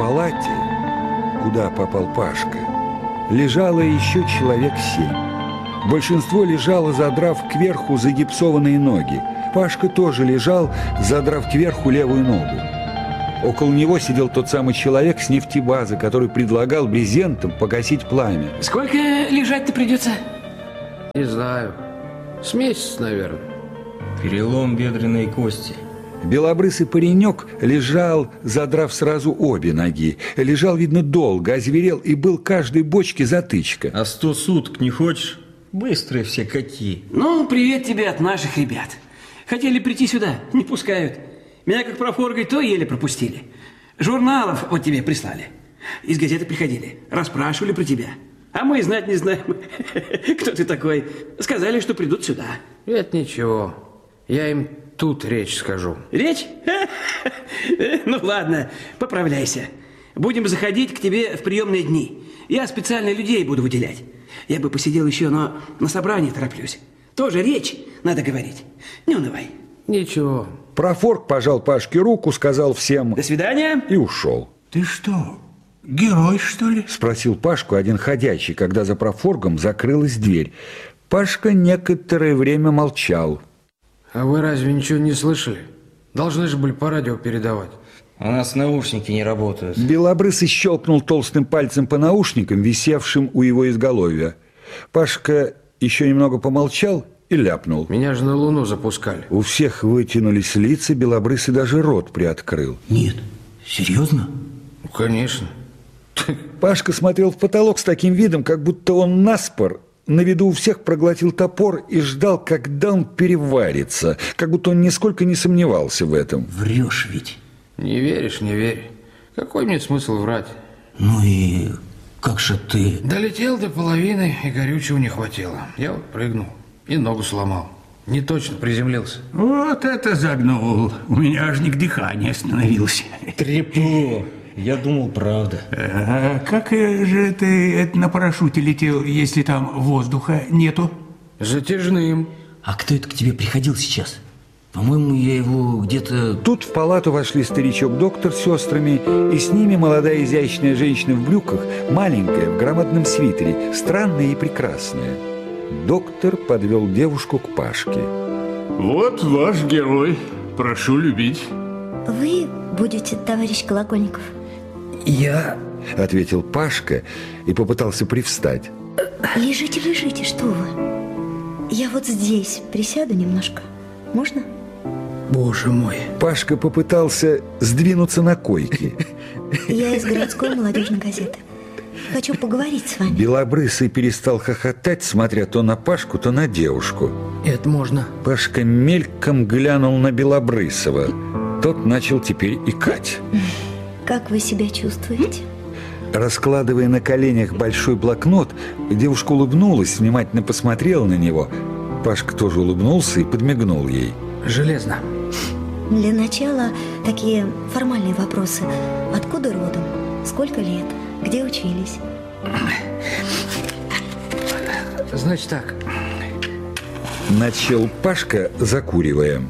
палате, куда попал Пашка, лежало еще человек 7. Большинство лежало, задрав кверху загипсованные ноги. Пашка тоже лежал, задрав кверху левую ногу. Около него сидел тот самый человек с нефтебазы, который предлагал брезентом погасить пламя. Сколько лежать-то придется? Не знаю. С месяц, наверное. Перелом бедренной кости. Белобрысый паренек лежал, задрав сразу обе ноги. Лежал, видно, долго, озверел, и был каждой бочке затычка. А 100 суток не хочешь? Быстрые все какие. Ну, привет тебе от наших ребят. Хотели прийти сюда, не пускают. Меня как профоргой то еле пропустили. Журналов вот тебе прислали. Из газеты приходили, расспрашивали про тебя. А мы знать не знаем, кто ты такой. Сказали, что придут сюда. Это ничего. Я им тут речь скажу. Речь? Ну ладно, поправляйся. Будем заходить к тебе в приемные дни. Я специально людей буду выделять. Я бы посидел еще, но на собрании тороплюсь. Тоже речь надо говорить. Не унывай. Ничего. Профорг пожал Пашке руку, сказал всем «До свидания» и ушел. Ты что, герой, что ли? Спросил Пашку один ходячий, когда за профоргом закрылась дверь. Пашка некоторое время молчал. А вы разве ничего не слышали? Должны же были по радио передавать. У нас наушники не работают. Белобрысый щелкнул толстым пальцем по наушникам, висевшим у его изголовья. Пашка еще немного помолчал и ляпнул. Меня же на Луну запускали. У всех вытянулись лица, Белобрысый даже рот приоткрыл. Нет, серьезно? Ну, конечно. Пашка смотрел в потолок с таким видом, как будто он наспор на виду у всех проглотил топор и ждал, когда он переварится, как будто он нисколько не сомневался в этом. Врешь ведь. Не веришь, не верь. Какой мне смысл врать? Ну и как же ты? Долетел до половины, и горючего не хватило. Я вот прыгнул и ногу сломал. Не точно приземлился. Вот это загнул. У меня аж не к дыханию остановился. Трепло. Я думал, правда. А как же ты на парашюте летел, если там воздуха нету? Затяжным. А кто это к тебе приходил сейчас? По-моему, я его где-то... Тут в палату вошли старичок-доктор с сестрами, и с ними молодая изящная женщина в брюках, маленькая, в громадном свитере, странная и прекрасная. Доктор подвел девушку к Пашке. Вот ваш герой. Прошу любить. Вы будете, товарищ Колокольников? «Я...» — ответил Пашка и попытался привстать. Лежите, лежите, что вы? Я вот здесь присяду немножко. Можно? Боже мой. Пашка попытался сдвинуться на койке. Я из городской молодежной газеты. Хочу поговорить с вами. Белобрысый перестал хохотать, смотря то на Пашку, то на девушку. Это можно. Пашка мельком глянул на Белобрысова. Тот начал теперь икать. Как вы себя чувствуете? Раскладывая на коленях большой блокнот, девушка улыбнулась, внимательно посмотрела на него. Пашка тоже улыбнулся и подмигнул ей. Железно. Для начала такие формальные вопросы. Откуда родом? Сколько лет? Где учились? Значит так. Начал Пашка, закуривая.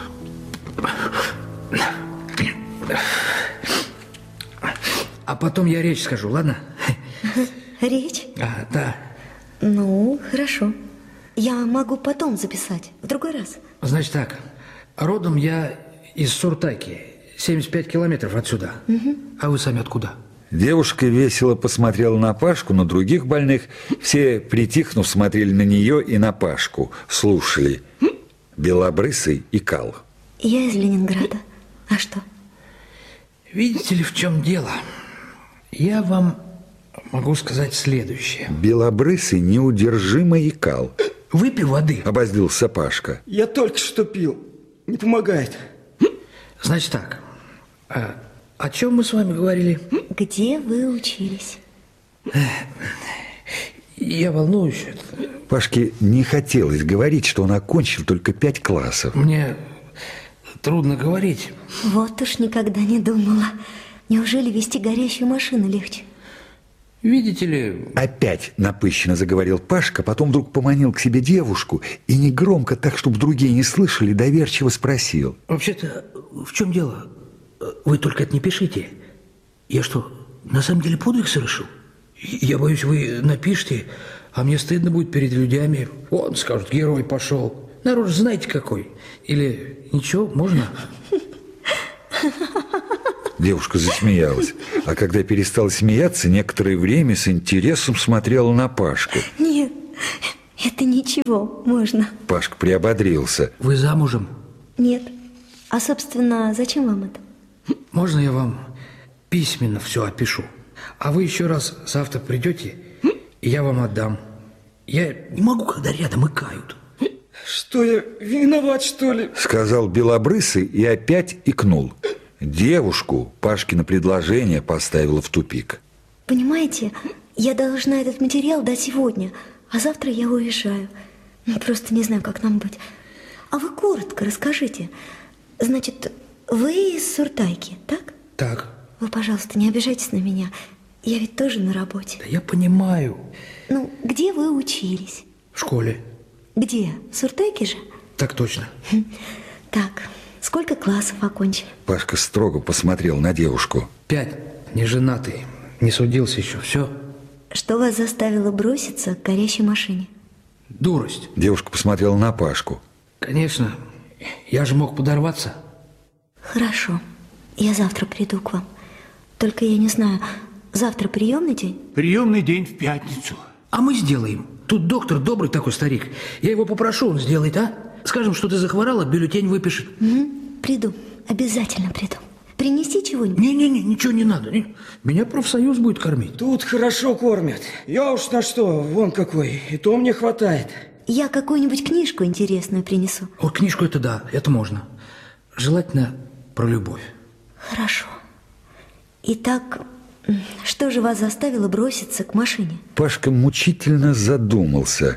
А потом я речь скажу, ладно? Речь? Да. Ну, хорошо. Я могу потом записать, в другой раз. Значит так. Родом я из Суртаки, 75 километров отсюда. А вы сами откуда? Девушка весело посмотрела на Пашку, на других больных. Все, притихнув, смотрели на нее и на Пашку, слушали. Белобрысый икал. Я из Ленинграда. А что? Видите ли, в чем дело? Я вам могу сказать следующее. Белобрысый неудержимо икал. Выпей воды. Обозлился Пашка. Я только что пил. Не помогает. Значит так. О чем мы с вами говорили? Где вы учились? Я волнуюсь. Пашке не хотелось говорить, что он окончил только 5 классов. Мне трудно говорить. Вот уж никогда не думала. Неужели вести горящую машину легче? Видите ли... Опять напыщенно заговорил Пашка, потом вдруг поманил к себе девушку и негромко, так, чтобы другие не слышали, доверчиво спросил. Вообще-то, в чем дело? Вы только это не пишите. Я что, на самом деле подвиг совершил? Я боюсь, вы напишите, а мне стыдно будет перед людьми. Он скажут, герой пошел. Народ же знаете какой. Или ничего, можно? Девушка засмеялась, а когда перестала смеяться, некоторое время с интересом смотрела на Пашку. Нет, это ничего, можно. Пашка приободрился. Вы замужем? Нет. А, собственно, зачем вам это? Можно я вам письменно все опишу? А вы еще раз завтра придете, и я вам отдам. Я не могу, когда рядом икают. Что, я виноват, что ли? Сказал белобрысый и опять икнул. Девушку Пашкино предложение поставило в тупик. Понимаете, я должна этот материал дать сегодня, а завтра я уезжаю. Просто не знаю, как нам быть. А вы коротко расскажите. Значит, вы из Суртайки, так? Так. Вы, пожалуйста, не обижайтесь на меня. Я ведь тоже на работе. Да я понимаю. Ну, где вы учились? В школе. Где? В Суртайке же? Так точно. Так, сколько классов окончили? Пашка строго посмотрел на девушку. 5. Не женатый. Не судился еще. Все. Что вас заставило броситься к горящей машине? Дурость. Девушка посмотрела на Пашку. Конечно. Я же мог подорваться. Хорошо. Я завтра приду к вам. Только я не знаю, завтра приемный день? Приемный день в пятницу. А мы сделаем. Тут доктор добрый такой старик. Я его попрошу, он сделает, а? Скажем, что ты захворала, бюллетень выпишет. Приду. Обязательно приду. Принести чего-нибудь? Не-не-не, ничего не надо. Меня профсоюз будет кормить. Тут хорошо кормят. Я уж на что, вон какой. И то мне хватает. Я какую-нибудь книжку интересную принесу. Вот книжку это да, это можно. Желательно про любовь. Хорошо. Итак, что же вас заставило броситься к машине? Пашка мучительно задумался.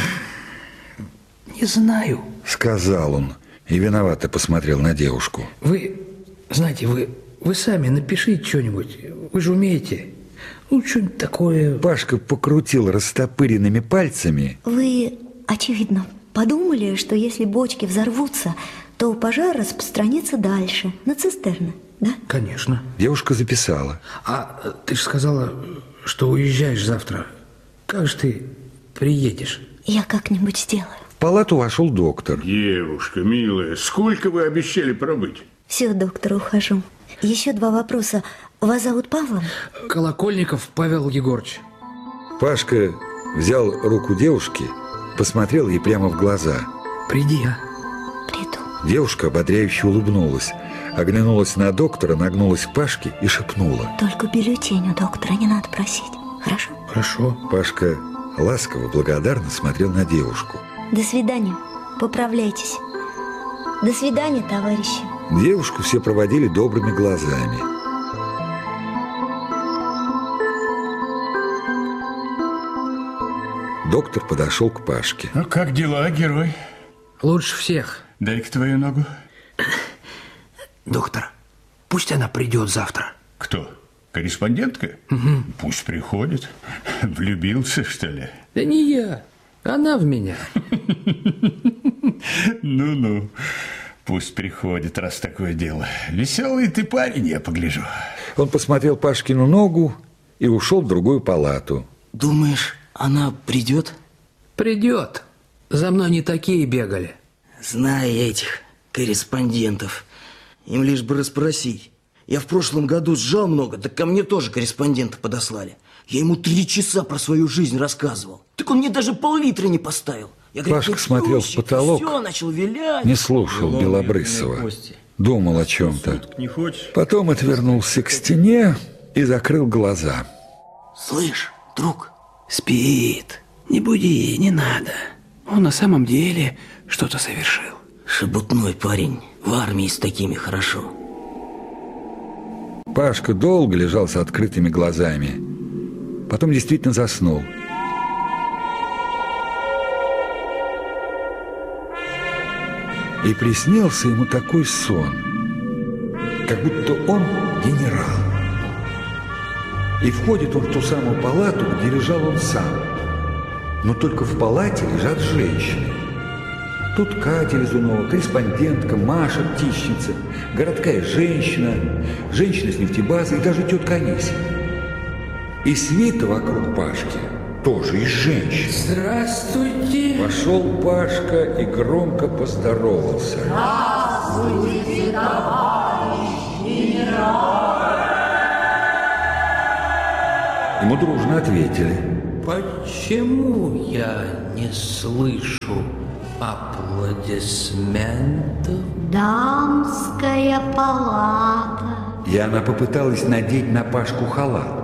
Не знаю. Сказал он и виновато посмотрел на девушку. Вы, знаете, вы сами напишите что-нибудь. Вы же умеете. Ну, что-нибудь такое. Пашка покрутил растопыренными пальцами. Вы, очевидно, подумали, что если бочки взорвутся, то пожар распространится дальше, на цистерны, да? Конечно. Девушка записала. А ты же сказала, что уезжаешь завтра. Как же ты приедешь? Я как-нибудь сделаю. В палату вошел доктор. Девушка, милая, сколько вы обещали пробыть? Все, доктор, ухожу. Еще 2 вопроса. Вас зовут Павлом? Колокольников Павел Егорович. Пашка взял руку девушки, посмотрел ей прямо в глаза. Приди, а? Приду. Девушка ободряюще улыбнулась, оглянулась на доктора, нагнулась к Пашке и шепнула. Только бюллетень у доктора не надо просить. Хорошо? Хорошо. Пашка ласково, благодарно смотрел на девушку. До свидания. Поправляйтесь. До свидания, товарищи. Девушку все проводили добрыми глазами. Доктор подошел к Пашке. Ну, как дела, герой? Лучше всех. Дай-ка твою ногу. Доктор, пусть она придет завтра. Кто? Корреспондентка? Угу. Пусть приходит. Влюбился, что ли? Да не я. Она в меня. Ну-ну. Пусть приходит, раз такое дело. Веселый ты парень, я погляжу. Он посмотрел Пашкину ногу и ушел в другую палату. Думаешь, она придет? Придет. За мной не такие бегали. Знаю этих корреспондентов. Им лишь бы расспросить. Я в прошлом году сжал много, так ко мне тоже корреспондента подослали. Я ему 3 часа про свою жизнь рассказывал. Так он мне даже пол-литра не поставил. Я, говорит, Пашка смотрел в потолок, все, начал вилять. не слушал Белобрысова, думал о чем-то. Потом отвернулся к стене и закрыл глаза. Слышь, друг, Спит. Не буди, не надо. Он на самом деле что-то совершил. шебутной парень, в армии с такими хорошо. Пашка долго лежал с открытыми глазами. Потом действительно заснул. И приснился ему такой сон, как будто он генерал. И входит он в ту самую палату, где лежал он сам. Но только в палате лежат женщины. Тут Катя Лизунова, корреспондентка, Маша Птичница, городская женщина, женщина с нефтебазы и даже тетка Анисия. И свита вокруг Пашки тоже из женщин. Здравствуйте. Вошел Пашка и громко поздоровался. Здравствуйте, товарищ генерал. Ему дружно ответили. Почему я не слышу аплодисментов? Дамская палата. И она попыталась надеть на Пашку халат.